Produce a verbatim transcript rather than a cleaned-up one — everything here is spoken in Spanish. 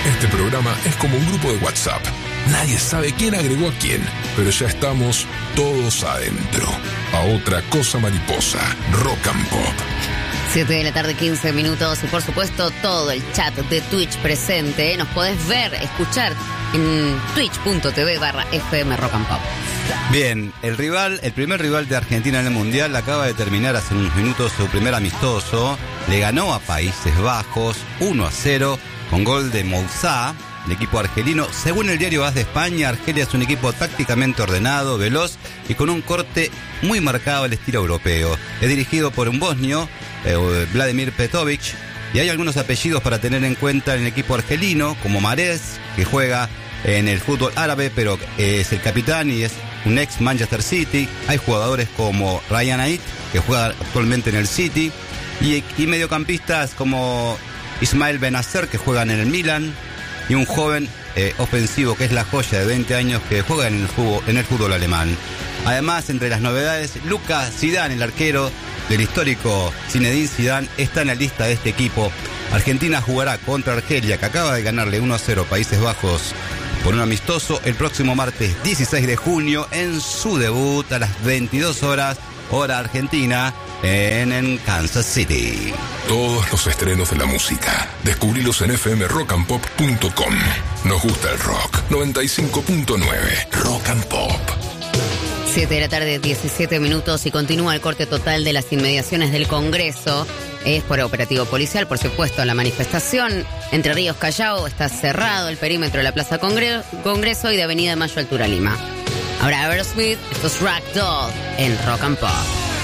Este programa es como un grupo de WhatsApp. Nadie sabe quién agregó a quién, pero ya estamos todos adentro. A otra cosa mariposa, Rock and Pop. siete de la tarde, quince minutos, y por supuesto todo el chat de Twitch presente. Nos podés ver, escuchar en twitch.tv barra FM Rock and Pop. Bien, el rival, el primer rival de Argentina en el Mundial acaba de terminar hace unos minutos su primer amistoso. Le ganó a Países Bajos uno a cero con gol de Moussa, el equipo argelino. Según el diario AS de España, Argelia es un equipo tácticamente ordenado, veloz y con un corte muy marcado al estilo europeo. Es dirigido por un bosnio, eh, Vladimir Petovic, y hay algunos apellidos para tener en cuenta en el equipo argelino, como Mahrez, que juega en el fútbol árabe, pero es el capitán y es un ex Manchester City. Hay jugadores como Ryan Ait, que juega actualmente en el City, y, y mediocampistas como Ismael Benacer, que juegan en el Milan, y un joven eh, ofensivo que es la joya de veinte años que juega en el fútbol, en el fútbol alemán. Además, entre las novedades, Lucas Zidane, el arquero del histórico Zinedine Zidane, está en la lista de este equipo. Argentina jugará contra Argelia, que acaba de ganarle uno a cero a Países Bajos por un amistoso, el próximo martes dieciséis de junio en su debut a las veintidós horas, hora argentina, en, en Kansas City. Todos los estrenos de la música, descubrilos en f m rock and pop punto com. Nos gusta el rock. noventa y cinco punto nueve Rock and Pop. siete de la tarde, diecisiete minutos, y continúa el corte total de las inmediaciones del Congreso. Es por operativo policial, por supuesto, la manifestación. Entre Ríos Callao está cerrado el perímetro de la Plaza Congre- Congreso y de Avenida Mayo Altura Lima. Ahora Aerosmith, esto es Ragdoll en Rock and Pop.